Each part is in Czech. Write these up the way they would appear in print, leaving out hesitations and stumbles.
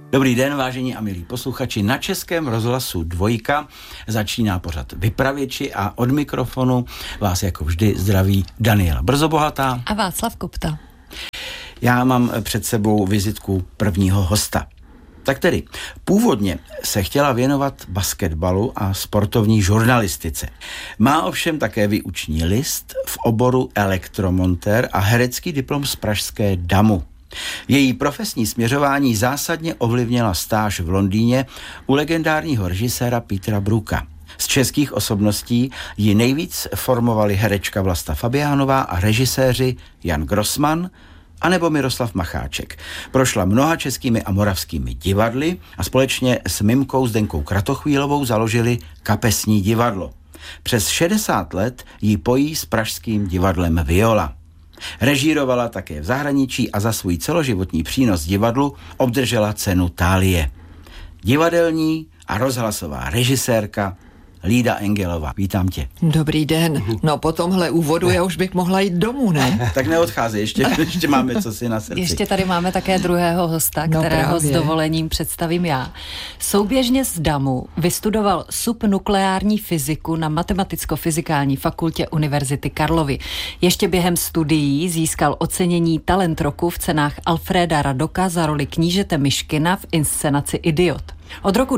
Dobrý den, vážení a milí posluchači. Na Českém rozhlasu Dvojka začíná pořad Vypravěči a od mikrofonu vás jako vždy zdraví Daniela Brzobohatá a Václav Kopta. Já mám před sebou vizitku prvního hosta. Tak tedy, původně se chtěla věnovat basketbalu a sportovní žurnalistice. Má ovšem také výuční list v oboru elektromontér a herecký diplom z pražské DAMu. Její profesní směřování zásadně ovlivnila stáž v Londýně u legendárního režiséra Petera Brooka. Z českých osobností ji nejvíc formovali herečka Vlasta Fabiánová a režiséři Jan Grossman anebo Miroslav Macháček. Prošla mnoha českými a moravskými divadly a společně s mimkou Zdenkou Kratochvílovou založili Kapesní divadlo. Přes 60 let ji pojí s pražským divadlem Viola. Režírovala také v zahraničí a za svůj celoživotní přínos divadlu obdržela cenu Thálie. Divadelní a rozhlasová režisérka Lída Engelová. Vítám tě. Dobrý den. No po tomhle úvodu já už bych mohla jít domů, ne? Tak neodcházej, ještě máme co si na srdci. Ještě tady máme také druhého hosta, kterého s dovolením představím já. Souběžně s DAMu vystudoval subnukleární fyziku na Matematicko-fyzikální fakultě Univerzity Karlovy. Ještě během studií získal ocenění Talent roku v cenách Alfréda Radoka za roli knížete Myškina v inscenaci Idiot. Od roku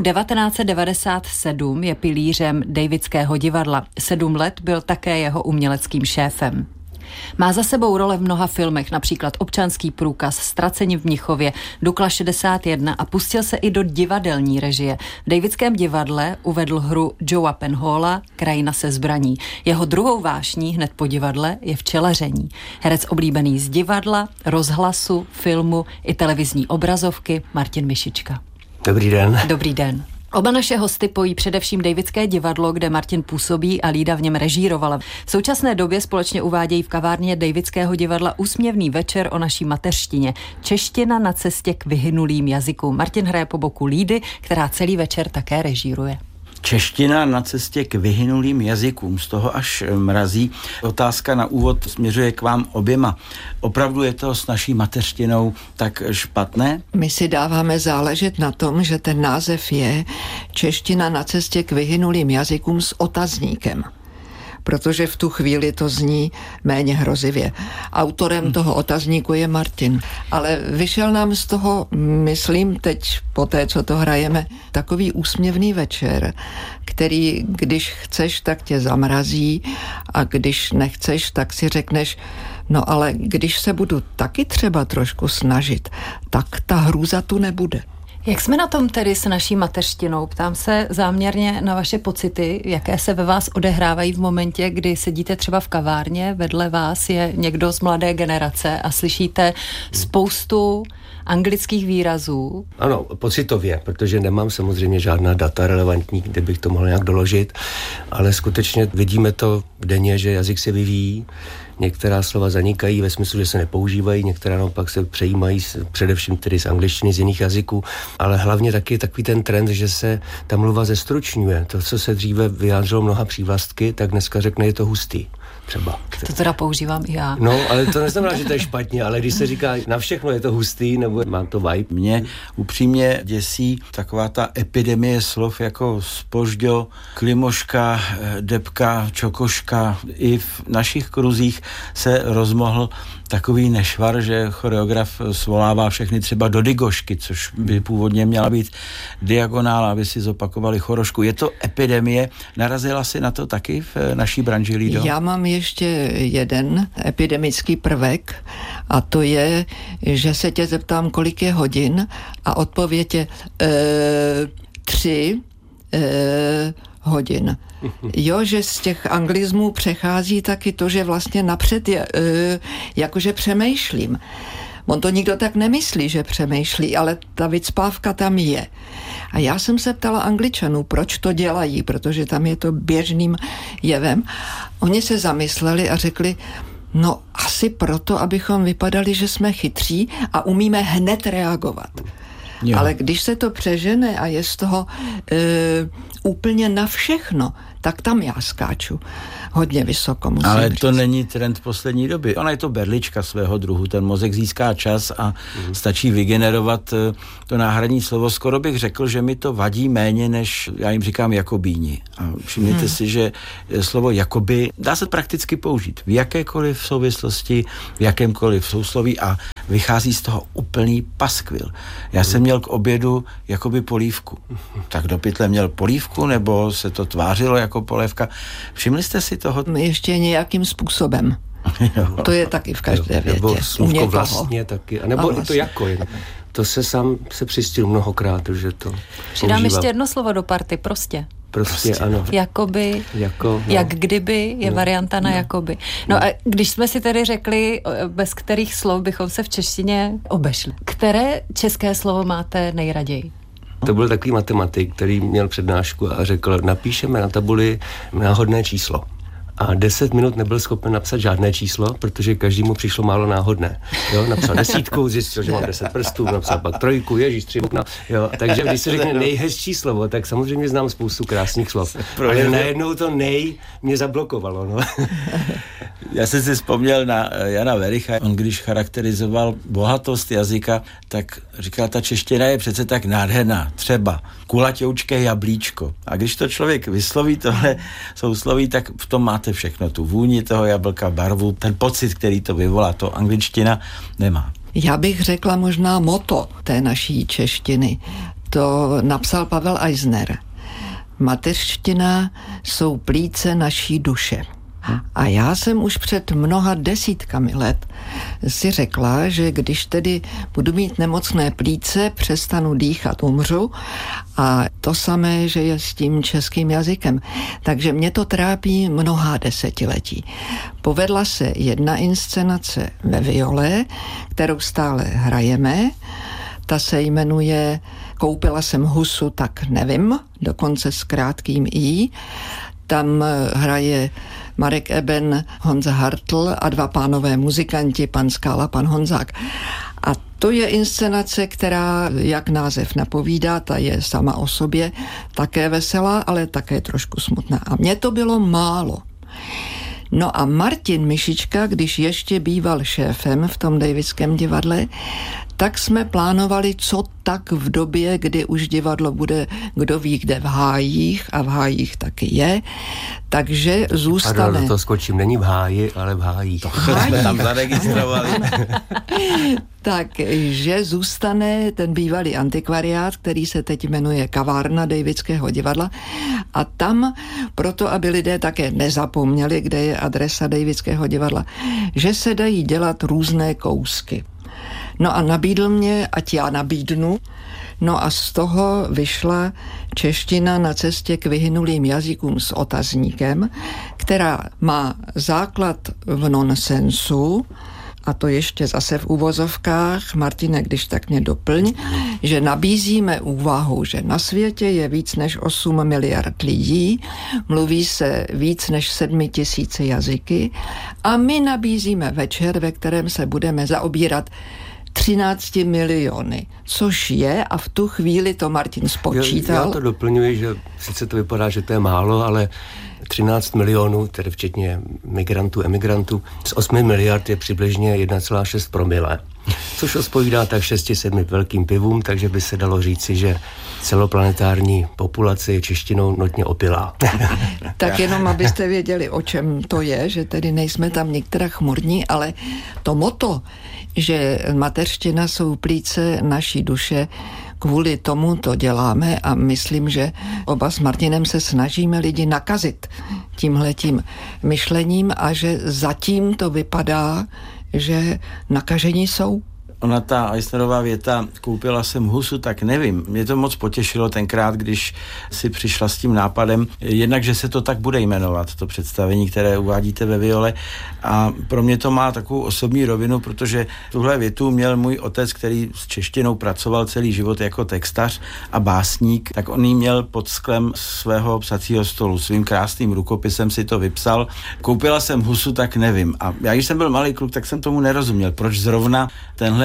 1997 je pilířem Davidského divadla. 7 let byl také jeho uměleckým šéfem. Má za sebou role v mnoha filmech, například Občanský průkaz, Ztraceni v Mnichově, Dukla 61 a pustil se i do divadelní režie. V Davidském divadle uvedl hru Joea Penhalla Krajina se zbraní. Jeho druhou vášní hned po divadle je Včelaření. Herec oblíbený z divadla, rozhlasu, filmu i televizní obrazovky Martin Mišička. Dobrý den. Dobrý den. Oba naše hosty pojí především Davidské divadlo, kde Martin působí a Lída v něm režírovala. V současné době společně uvádějí v kavárně Davidského divadla úsměvný večer o naší mateřštině. Čeština na cestě k vyhynulým jazykům. Martin hraje po boku Lídy, která celý večer také režíruje. Čeština na cestě k vyhynulým jazykům, z toho až mrazí. Otázka na úvod směřuje k vám oběma. Opravdu je to s naší mateřštinou tak špatné? My si dáváme záležet na tom, že ten název je Čeština na cestě k vyhynulým jazykům s otazníkem. Protože v tu chvíli to zní méně hrozivě. Autorem toho otazníku je Martin. Ale vyšel nám z toho, myslím teď, po té, co to hrajeme, takový úsměvný večer, který, když chceš, tak tě zamrazí a když nechceš, tak si řekneš, no ale když se budu taky třeba trošku snažit, tak ta hrůza tu nebude. Jak jsme na tom tedy s naší mateřštinou? Ptám se záměrně na vaše pocity, jaké se ve vás odehrávají v momentě, kdy sedíte třeba v kavárně, vedle vás je někdo z mladé generace a slyšíte spoustu anglických výrazů. Ano, pocitově, protože nemám samozřejmě žádná data relevantní, kde bych to mohl nějak doložit, ale skutečně vidíme to denně, že jazyk se vyvíjí, některá slova zanikají ve smyslu, že se nepoužívají, některá naopak se přejímají především tedy z angličtiny, z jiných jazyků, ale hlavně taky takový ten trend, že se ta mluva zestručňuje. To, co se dříve vyjádřilo mnoha přívlastky, tak dneska řekne, je to hustý. Třeba. To teda používám i já. No, ale to neznamená, že to je špatně, ale když se říká, na všechno je to hustý, nebo má to vibe. Mě upřímně děsí taková ta epidemie slov jako spožďo, klimoška, debka, čokoška. I v našich kruzích se rozmohl takový nešvar, že choreograf svolává všechny třeba do digošky, což by původně měla být diagonála, aby si zopakovali chorošku. Je to epidemie? Narazila si na to taky v naší branži, Lído? Já mám ještě jeden epidemický prvek a to je, že se tě zeptám, kolik je hodin a odpověď je 3 hodin. Jo, že z těch anglizmů přechází taky to, že vlastně napřed je, jakože přemýšlím. On to nikdo tak nemyslí, že přemýšlí, ale ta vycpávka tam je. A já jsem se ptala Angličanů, proč to dělají, protože tam je to běžným jevem. Oni se zamysleli a řekli, no asi proto, abychom vypadali, že jsme chytří a umíme hned reagovat. Jo. Ale když se to přežene a je z toho úplně na všechno, tak tam já skáču hodně vysoko, musím Ale říct. to není trend poslední doby. Ona je to berlička svého druhu. Ten mozek získá čas a stačí vygenerovat to náhradní slovo. Skoro bych řekl, že mi to vadí méně, než já jim říkám jakobíni. A všimněte si, že slovo jakoby dá se prakticky použít v jakékoliv souvislosti, v jakémkoliv sousloví a vychází z toho úplný paskvil. Já jsem měl k obědu jakoby polívku. Tak do pytle měl polívku, nebo se to tvářilo jako polévka? Všimli jste si toho? Ještě nějakým způsobem. To je taky v každé větě. Nebo slůvko vlastně taky. A nebo vlastně. To jako je. To se sám se přistil mnohokrát, že to přidám používá. ještě jedno slovo do party, prostě. Prostě ano. Jakoby, jako, no. jak kdyby je varianta na jakoby. No a když jsme si tedy řekli, bez kterých slov bychom se v češtině obešli. Které české slovo máte nejraději? To byl takový matematik, který měl přednášku a řekl, napíšeme na tabuli náhodné číslo. A 10 minut nebyl schopen napsat žádné číslo, protože každému přišlo málo náhodné. Jo, napsal 10, zjistil, že mám 10 prstů, napsal pak 3, ježíš 3 okna. Jo, takže když se řekne nejhezčí slovo, tak samozřejmě znám spoustu krásných slov. Ale najednou to mě zablokovalo. No. Já jsem si vzpomněl na Jana Vericha. On když charakterizoval bohatost jazyka, tak říkal, ta čeština je přece tak nádherná. Třeba kulaťoučké jablíčko. A když to člověk vysloví tohle sousloví, tak v tom máte všechno. Tu vůni toho jablka, barvu, ten pocit, který to vyvolá. To angličtina nemá. Já bych řekla možná motto té naší češtiny. To napsal Pavel Eisner. Mateřština jsou plíce naší duše. A já jsem už před mnoha desítkami let si řekla, že když tedy budu mít nemocné plíce, přestanu dýchat, umřu. A to samé, že je s tím českým jazykem. Takže mě to trápí mnohá desetiletí. Povedla se jedna inscenace ve Viole, kterou stále hrajeme. Ta se jmenuje Koupila jsem husu, tak nevím, dokonce s krátkým i. Tam hraje Marek Eben, Honza Hartl a dva pánové muzikanti, pan Skála, pan Honzák. A to je inscenace, která, jak název napovídá, ta je sama o sobě také veselá, ale také trošku smutná. A mně to bylo málo. No a Martin Mišička, když ještě býval šéfem v tom Davidském divadle, tak jsme plánovali, co tak v době, kdy už divadlo bude, kdo ví kde, v hájích, a v hájích taky je, takže zůstane... Pardon, to skočím, není v háji, ale v hájích. To jsme tam zaregistrovali. Takže zůstane ten bývalý antikvariát, který se teď jmenuje Kavárna Davidského divadla, a tam, proto aby lidé také nezapomněli, kde je adresa Davidského divadla, že se dají dělat různé kousky. No a nabídl mě, ať já nabídnu. No a z toho vyšla čeština na cestě k vyhynulým jazykům s otazníkem, která má základ v nonsensu, a to ještě zase v uvozovkách, Martine, když tak mě doplň, že nabízíme úvahu, že na světě je víc než 8 miliard lidí, mluví se víc než 7 000 jazyky a my nabízíme večer, ve kterém se budeme zaobírat 13 miliony, což je, a v tu chvíli to Martin spočítal. Já to doplňuji, že sice to vypadá, že to je málo, ale 13 milionů, tedy včetně migrantů, emigrantů, z 8 miliard je přibližně 1,6 promile, což odpovídá tak 6-7 velkým pivům, takže by se dalo říci, že celoplanetární populace je češtinou notně opilá. Tak jenom, abyste věděli, o čem to je, že tedy nejsme tam některá chmurní, ale to motto, že mateřština jsou plíce naší duše, kvůli tomu to děláme a myslím, že oba s Martinem se snažíme lidi nakazit tímhletím myšlením a že zatím to vypadá, že nakažení jsou. Ona ta Eisnerová věta, koupila jsem husu, tak nevím. Mě to moc potěšilo tenkrát, když si přišla s tím nápadem, jednak, že se to tak bude jmenovat, to představení, které uvádíte ve Viole. A pro mě to má takovou osobní rovinu, protože tuhle větu měl můj otec, který s češtinou pracoval celý život jako textař a básník, tak on ji měl pod sklem svého psacího stolu. Svým krásným rukopisem si to vypsal. Koupila jsem husu, tak nevím. A já, když jsem byl malý kluk, tak jsem tomu nerozuměl. Proč zrovna tenhle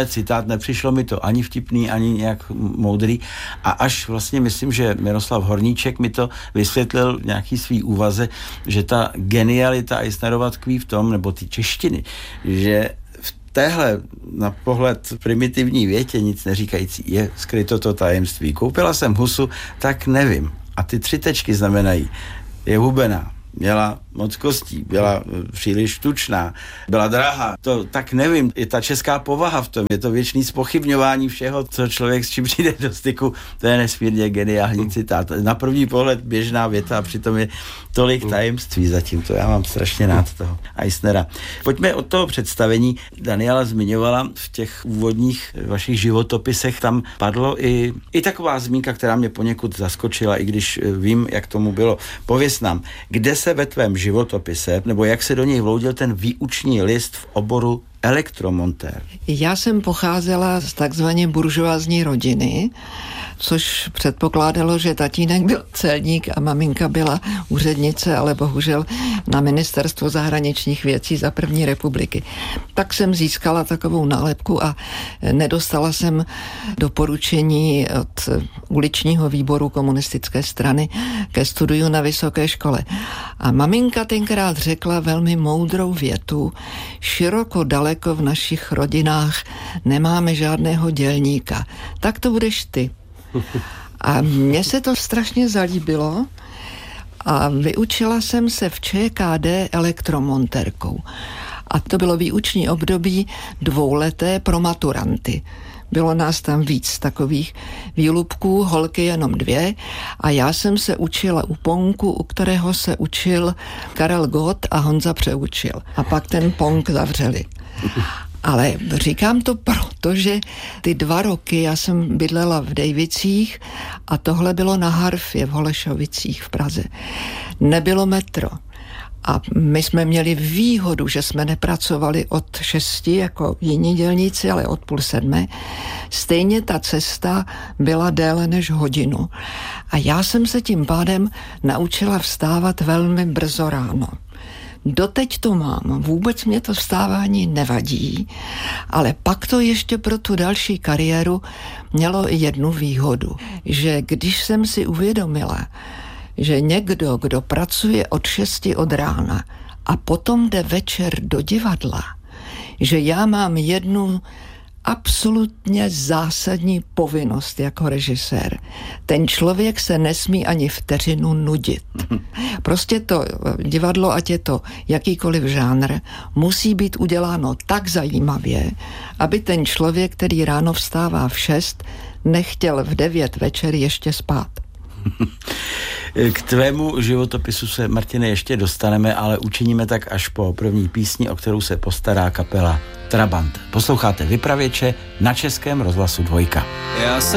citát, nepřišlo mi to ani vtipný, ani nějak moudrý a až vlastně myslím, že Miroslav Horníček mi to vysvětlil v nějaký svý úvaze, že ta genialita Eisnerova tkví v tom, nebo ty češtiny, že v téhle na pohled primitivní větě nic neříkající je skryto to tajemství. Koupila jsem husu, tak nevím. A ty 3 tečky znamenají, je hubená, měla moc kostí, byla příliš tučná, byla drahá. To tak nevím, je ta česká povaha v tom, je to věčný zpochybňování všeho, co člověk s čím přijde do styku, to je nesmírně geniální citát. Na první pohled běžná věta a přitom je tolik tajemství zatím, to já mám strašně rád toho Eisnera. Pojďme od toho představení. Daniela zmiňovala v těch úvodních vašich životopisech, tam padlo i taková zmínka, která mě poněkud zaskočila, i když vím, jak tomu bylo. Pověz nám, kde se ve tvém životopise, nebo jak se do něj vloudil ten výuční list v oboru elektromontér? Já jsem pocházela z takzvaně buržoázní rodiny, což předpokládalo, že tatínek byl celník a maminka byla úřednice, ale bohužel na ministerstvo zahraničních věcí za první republiky. Tak jsem získala takovou nálepku a nedostala jsem doporučení od uličního výboru komunistické strany ke studiu na vysoké škole. A maminka tenkrát řekla velmi moudrou větu: široko daleko v našich rodinách nemáme žádného dělníka, tak to budeš ty. A mně se to strašně zalíbilo a vyučila jsem se v ČKD elektromontérkou. A to bylo výuční období 2leté pro maturanty. Bylo nás tam víc takových výlupků, holky jenom 2 a já jsem se učila u Ponku, u kterého se učil Karel Gott a Honza Přeučil. A pak ten Ponk zavřeli. Ale říkám to proto, že ty 2 roky já jsem bydlela v Dejvicích a tohle bylo na Harfě v Holešovicích v Praze. Nebylo metro. A my jsme měli výhodu, že jsme nepracovali od 6 jako jiní dělníci, ale od 6:30. Stejně ta cesta byla déle než hodinu. A já jsem se tím pádem naučila vstávat velmi brzo ráno. Doteď to mám, vůbec mě to vstávání nevadí, ale pak to ještě pro tu další kariéru mělo jednu výhodu, že když jsem si uvědomila, že někdo, kdo pracuje od 6 od rána a potom jde večer do divadla, že já mám jednu absolutně zásadní povinnost jako režisér. Ten člověk se nesmí ani vteřinu nudit. Prostě to divadlo, ať je to jakýkoliv žánr, musí být uděláno tak zajímavě, aby ten člověk, který ráno vstává v 6, nechtěl v 9 večer ještě spát. K tvému životopisu se, Martine, ještě dostaneme, ale učiníme tak až po první písni, o kterou se postará kapela Trabant. Posloucháte Vypravěče na Českém rozhlasu 2. Já se